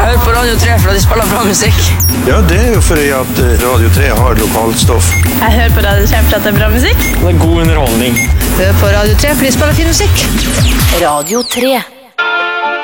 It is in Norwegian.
hører på Radio 3 for at de spiller bra musikk. Ja, det jo fordi at Radio 3 har lokalstoff. Jeg hører på Radio 3 for at det bra musikk. Det god underholdning. Hør på Radio 3 for de spiller fin musikk. Radio 3.